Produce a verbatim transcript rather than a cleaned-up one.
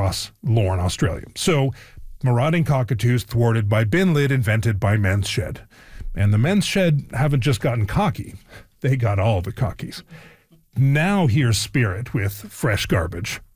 across Lorne, Australia. So marauding cockatoos thwarted by bin lid invented by Men's Shed. And the Men's Shed haven't just gotten cocky. They got all the cockies. Now here's Spirit with fresh garbage.